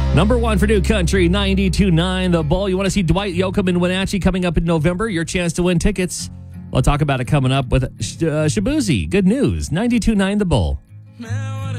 Number one for New Country, 92.9 The Bull. You want to see Dwight Yoakam and Wenatchee coming up in November? Your chance to win tickets. We'll talk about it coming up with Shabuzi. Good news, 92.9 The Bull.